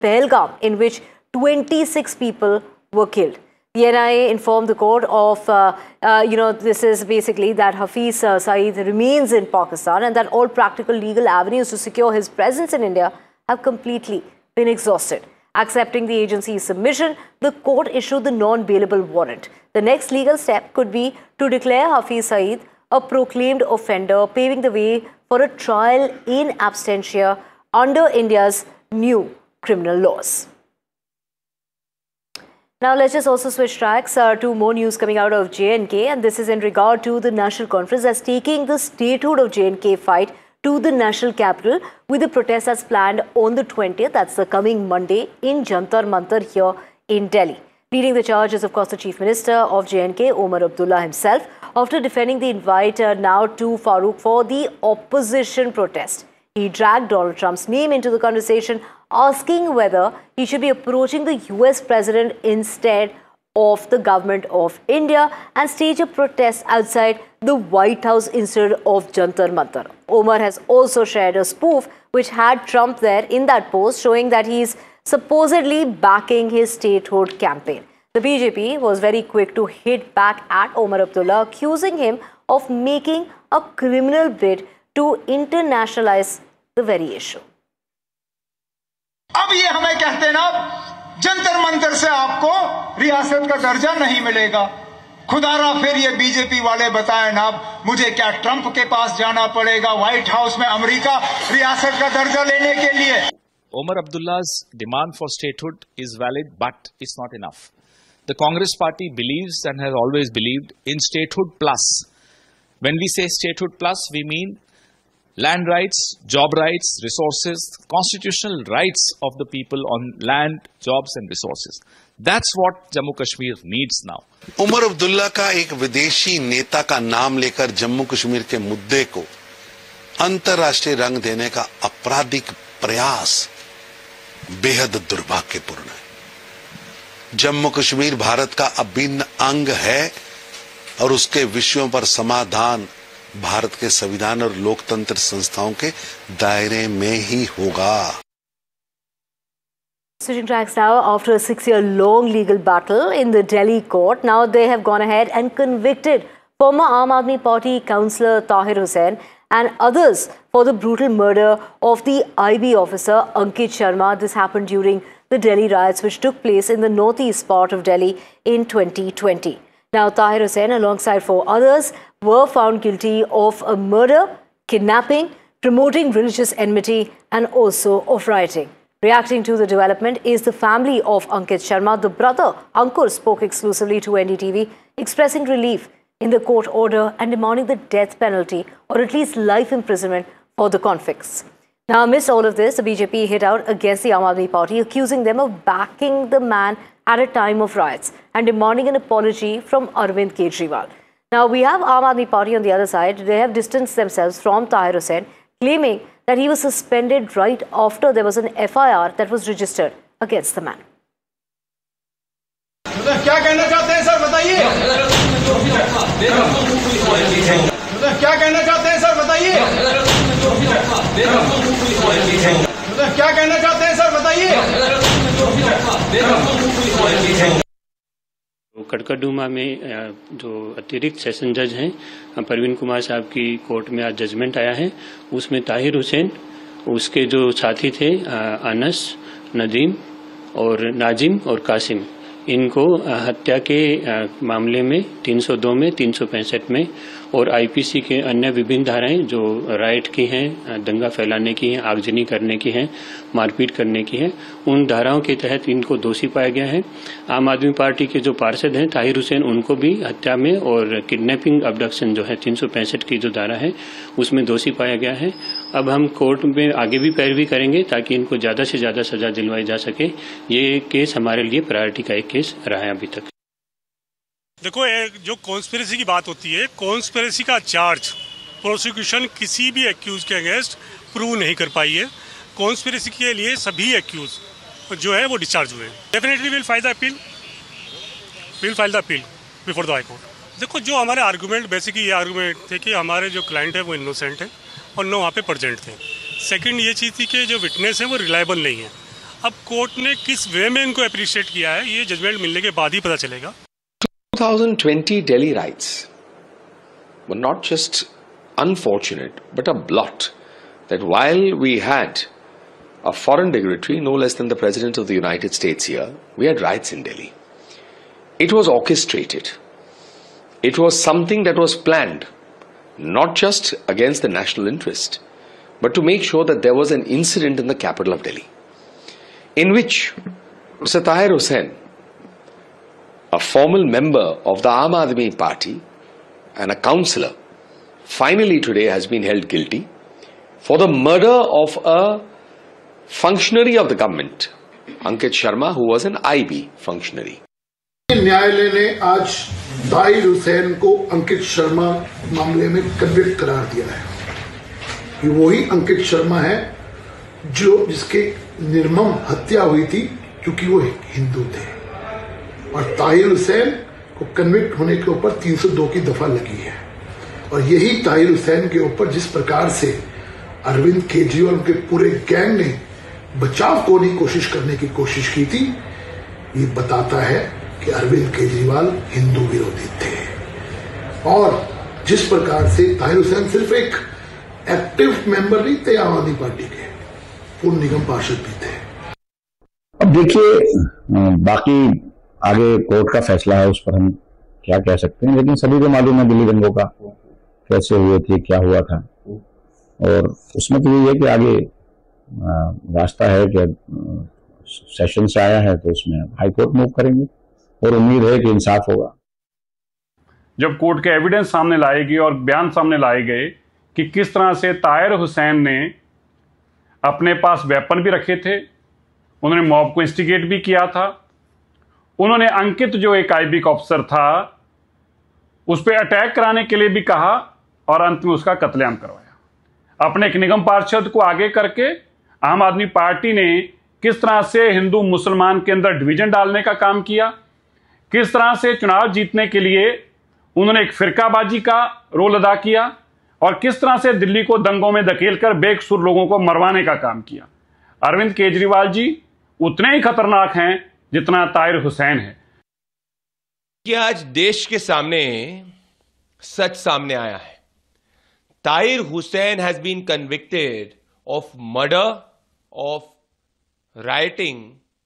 Pahalgam, in which 26 people were killed. The NIA informed the court of, this is basically that Hafiz Saeed remains in Pakistan and that all practical legal avenues to secure his presence in India have completely been exhausted. Accepting the agency's submission, the court issued the non-bailable warrant. The next legal step could be to declare Hafiz Saeed a proclaimed offender, paving the way for a trial in absentia under India's new criminal laws. Now let's just also switch tracks to more news coming out of J&K, and this is in regard to the National Conference that's taking the statehood of J&K fight to the national capital with the protest that's planned on the 20th, that's the coming Monday, in Jantar Mantar here in Delhi. Leading the charge is, of course, the Chief Minister of J&K, Omar Abdullah himself, after defending the invite now to Farooq for the opposition protest. He dragged Donald Trump's name into the conversation, asking whether he should be approaching the US president instead of the government of India and stage a protest outside the White House instead of Jantar Mantar. Omar has also shared a spoof which had Trump there in that post, showing that he's supposedly backing his statehood campaign. The BJP was very quick to hit back at Omar Abdullah, accusing him of making a criminal bid to internationalize the very issue. अब ये हमें कहते हैं ना, जंतर मंतर से आपको रियासत का दर्जा नहीं मिलेगा। खुदारा फिर ये बीजेपी वाले बताएं ना, मुझे क्या ट्रंप के पास जाना पड़ेगा व्हाइट हाउस में अमेरिका रियासत का दर्जा लेने के लिए? Omar Abdullah's demand for statehood is valid, but it's not enough. The Congress party believes and has always believed in statehood plus. When we say statehood plus, we mean land rights, job rights, resources, constitutional rights of the people on land, jobs and resources. That's what Jammu Kashmir needs now. Omar Abdullah का एक विदेशी नेता का नाम लेकर जम्मू कश्मीर के मुद्दे को अंतर्राष्ट्रीय रंग देने का आपराधिक प्रयास बेहद दुर्भाग्यपूर्ण है। जम्मू कश्मीर भारत का अभिन्न अंग है और उसके विषयों पर समाधान भारत के संविधान और लोकतंत्र संस्थाओं के दायरे में ही होगा। Switching tracks now, after a 6-year-long legal battle in the Delhi court, now they have gone ahead and convicted former Aam Aadmi Party councillor Tahir Hussain and others for the brutal murder of the IB officer Ankit Sharma. This happened during the Delhi riots which took place in the northeast part of Delhi in 2020. Now, Tahir Hussain, alongside 4 others, were found guilty of a murder, kidnapping, promoting religious enmity and also of rioting. Reacting to the development is the family of Ankit Sharma. The brother, Ankur, spoke exclusively to NDTV, expressing relief in the court order and demanding the death penalty or at least life imprisonment for the convicts. Now, amidst all of this, the BJP hit out against the Aam Aadmi Party, accusing them of backing the man at a time of riots and demanding an apology from Arvind Kejriwal. Now, we have Aam Aadmi Party on the other side. They have distanced themselves from Tahir Hussain, claiming that he was suspended right after there was an FIR that was registered against the man. क्या कहना चाहते हैं sir बताइए? क्या कहना चाहते हैं sir बताइए? क्या कहना चाहते हैं सर बताइए? कड़कड़डूमा में जो अतिरिक्त सेशन जज हैं परवीन कुमार साहब की कोर्ट में आज जजमेंट आया है। उसमें ताहिर हुसैन, उसके जो साथी थे अनस, नदीम और नाजिम और कासिम, इनको हत्या के मामले में 302 में, 365 में और आईपीसी के अन्य विभिन्न धाराएं जो राइट की हैं, दंगा फैलाने की हैं, आगजनी करने की हैं, मारपीट करने की हैं, उन धाराओं के तहत इनको दोषी पाया गया है। आम आदमी पार्टी के जो पार्षद हैं ताहिर हुसैन, उनको भी हत्या में और किडनैपिंग अबडक्शन जो है 365 की जो धारा है उसमें दोषी पाया गया है। अब हम कोर्ट में आगे भी पैरवी करेंगे ताकि इनको ज्यादा से ज्यादा सजा दिलवाई जा सके। ये केस हमारे लिए प्रायोरिटी का एक केस रहा है अभी तक। देखो, जो कॉन्स्पिरेसी की बात होती है, कॉन्स्पिरेसी का चार्ज प्रोसिक्यूशन किसी भी एक्यूज के अगेंस्ट प्रूव नहीं कर पाई है। कॉन्स्पिरेसी के लिए सभी एक्यूज जो है वो डिस्चार्ज हुए। Definitely will file the appeal before the high court. देखो, जो हमारे आर्गूमेंट बेसिकली ये आर्गूमेंट थे कि हमारे जो क्लाइंट है वो इनोसेंट है और नो वहाँ पे प्रेजेंट थे। सेकंड ये चीज़ थी कि जो विटनेस है वो रिलायबल नहीं है। अब कोर्ट ने किस वे में इनको अप्रिशिएट किया है ये जजमेंट मिलने के बाद ही पता चलेगा। 2020 Delhi riots were not just unfortunate but a blot that while we had a foreign dignitary no less than the President of the United States here, we had riots in Delhi. It was orchestrated. It was something that was planned, not just against the national interest, but to make sure that there was an incident in the capital of Delhi, in which Mr. Tahir Hussain, a formal member of the Aam Aadmi Party and a councillor, finally today has been held guilty for the murder of a functionary of the government, Ankit Sharma, who was an IB functionary. न्यायालय ने आज ताहिर हुसैन को अंकित शर्मा मामले में convict करार दिया है। ये वही अंकित शर्मा है जिसके निर्मम हत्या हुई थी क्योंकि वो हिंदू थे, और ताहिर हुसैन को कन्विक्ट होने के ऊपर 302 की दफा लगी है। और यही ताहिर हुसैन के ऊपर जिस प्रकार से अरविंद केजरीवाल के पूरे गैंग ने बचाव को नहीं कोशिश करने की कोशिश की थी, ये बताता है कि अरविंद केजरीवाल हिंदू विरोधी थे। और जिस प्रकार से ताहिर हुसैन सिर्फ एक एक्टिव मेंबर नहीं थे आम आदमी पार्टी के, पूर्व निगम पार्षद भी थे। अब देखिए बाकी आगे कोर्ट का फैसला है, उस पर हम क्या कह सकते हैं, लेकिन सभी को मालूम है दिल्ली दंगों का कैसे हुए थे, क्या हुआ था, और उसमें तो यही है कि आगे रास्ता है कि सेशन से आया है तो उसमें हाई कोर्ट मूव करेंगे और उम्मीद है कि इंसाफ होगा। जब कोर्ट के एविडेंस सामने लाए गए और बयान सामने लाए गए कि किस तरह से ताहिर हुसैन ने अपने पास वेपन भी रखे थे, उन्होंने मॉब को इंस्टिगेट भी किया था, उन्होंने अंकित जो एक आईबी का अफसर था उस पर अटैक कराने के लिए भी कहा और अंत में उसका कत्लेआम करवाया। अपने एक निगम पार्षद को आगे करके आम आदमी पार्टी ने किस तरह से हिंदू मुसलमान के अंदर डिवीजन डालने का काम किया, किस तरह से चुनाव जीतने के लिए उन्होंने एक फिरकाबाजी का रोल अदा किया, और किस तरह से दिल्ली को दंगों में धकेलकर बेकसूर लोगों को मरवाने का काम किया। अरविंद केजरीवाल जी उतने ही खतरनाक हैं जितना ताहिर हुसैन है। कि आज देश के सामने सच सामने आया है। Tahir Hussain has been convicted of murder, of writing,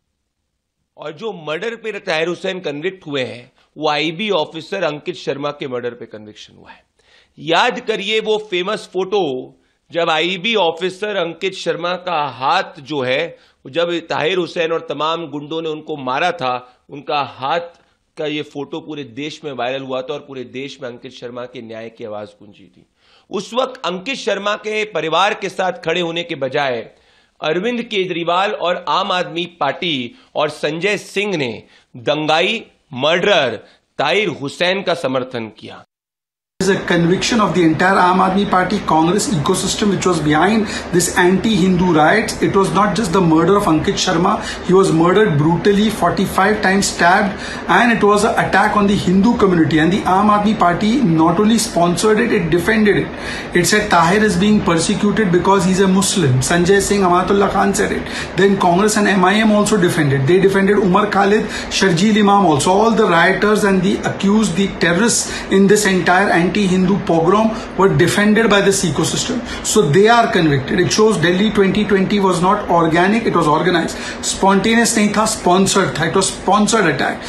और जो मर्डर पे ताहिर हुसैन कन्विक्ट हुए हैं वो आईबी ऑफिसर अंकित शर्मा के मर्डर पे कन्विक्शन हुआ है। याद करिए वो फेमस फोटो जब आईबी ऑफिसर अंकित शर्मा का हाथ जो है, जब ताहिर हुसैन और तमाम गुंडों ने उनको मारा था, उनका हाथ का ये फोटो पूरे देश में वायरल हुआ था और पूरे देश में अंकित शर्मा के न्याय की आवाज गूंजी थी। उस वक्त अंकित शर्मा के परिवार के साथ खड़े होने के बजाय अरविंद केजरीवाल और आम आदमी पार्टी और संजय सिंह ने दंगाई मर्डरर ताहिर हुसैन का समर्थन किया। is a conviction of the entire Aam Aadmi Party Congress ecosystem which was behind this anti-Hindu riots. It was not just the murder of Ankit Sharma. He was murdered brutally, 45 times stabbed, and it was an attack on the Hindu community. And the Aam Aadmi Party not only sponsored it, it defended it. It said Tahir is being persecuted because he's a Muslim. Sanjay Singh, Amatullah Khan said it. Then Congress and MIM also defended. They defended Umar Khalid, Sharjeel Imam also. All the rioters and the accused, the terrorists in this entire anti-Hindu pogrom were defended by this ecosystem. So they are convicted. It shows Delhi 2020 was not organic, it was organized. Spontaneous nahi tha, sponsored tha. It was sponsored attack.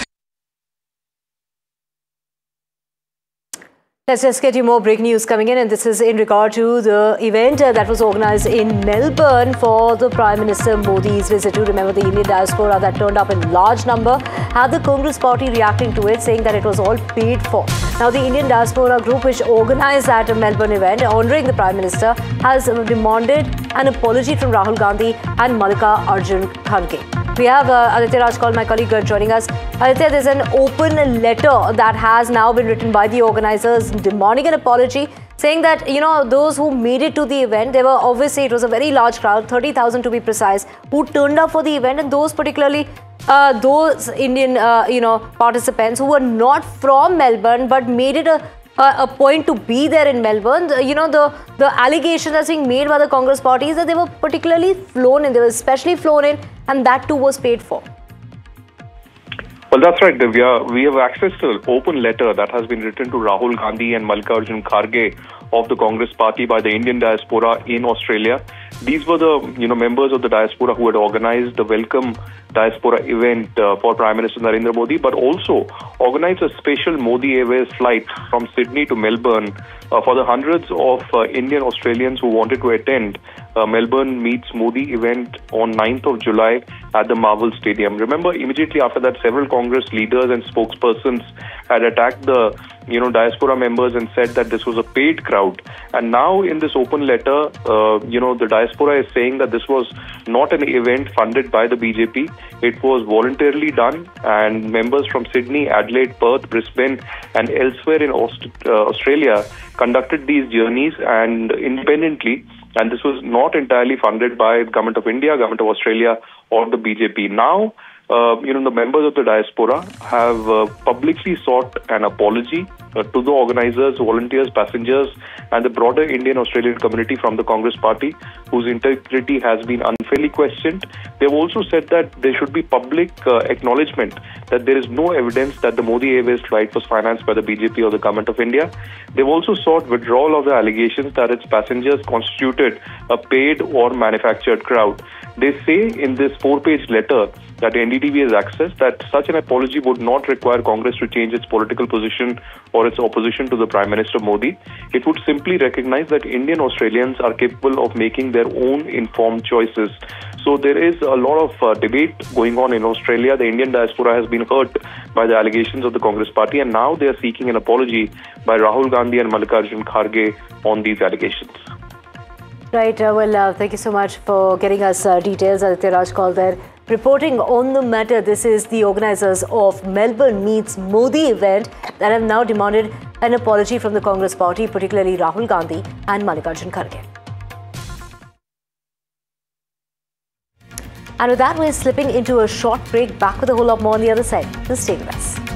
Let's just get you more breaking news coming in, and this is in regard to the event that was organized in Melbourne for the Prime Minister Modi's visit. To remember, the Indian diaspora that turned up in large number had the Congress party reacting to it, saying that it was all paid for. Now, the Indian diaspora group, which organized that Melbourne event honouring the Prime Minister, has demanded an apology from Rahul Gandhi and Malika Arjun Kharge. We have Aditya Rajkol, my colleague, joining us. Aditya, there's an open letter that has now been written by the organisers demanding an apology, saying that, you know, those who made it to the event, they were obviously, it was a very large crowd, 30,000 to be precise, who turned up for the event, and those particularly, those Indian, participants who were not from Melbourne but made it a a point to be there in Melbourne. You know, the allegation that's being made by the Congress party is that they were particularly flown in, they were especially flown in, and that too was paid for. Well, that's right, Divya. We have access to an open letter that has been written to Rahul Gandhi and Mallikarjun Kharge of the Congress party by the Indian diaspora in Australia. These were the members of the diaspora who had organized the welcome diaspora event for Prime Minister Narendra Modi, but also organized a special Modi Airways flight from Sydney to Melbourne for the hundreds of Indian Australians who wanted to attend Melbourne Meets Modi event on 9th of July at the Marvel Stadium. Remember, immediately after that, several Congress leaders and spokespersons had attacked the diaspora members and said that this was a paid crowd. And now in this open letter, the diaspora is saying that this was not an event funded by the BJP. It was voluntarily done, and members from Sydney, Adelaide, Perth, Brisbane and elsewhere in Australia conducted these journeys and independently. And this was not entirely funded by the Government of India, Government of Australia or the BJP. Now, the members of the diaspora have publicly sought an apology to the organizers, volunteers, passengers and the broader Indian Australian community from the Congress party, whose integrity has been unfairly questioned. They've also said that there should be public acknowledgement that there is no evidence that the Modi Airways flight was financed by the BJP or the Government of India. They've also sought withdrawal of the allegations that its passengers constituted a paid or manufactured crowd. They say in this 4-page letter that NDTV has accessed that such an apology would not require Congress to change its political position or its opposition to the Prime Minister Modi. It would simply recognize that Indian Australians are capable of making their own informed choices. So there is a lot of debate going on in Australia. The Indian diaspora has been hurt by the allegations of the Congress party, and now they are seeking an apology by Rahul Gandhi and Mallikarjun Kharge on these allegations. Right. Thank you so much for getting us details. Aditya Raj Kaul there reporting on the matter. This is the organizers of Melbourne Meets Modi event that have now demanded an apology from the Congress party, particularly Rahul Gandhi and Mallikarjun Kharge. And with that, we're slipping into a short break. Back with a whole lot more on the other side. Just stay with us.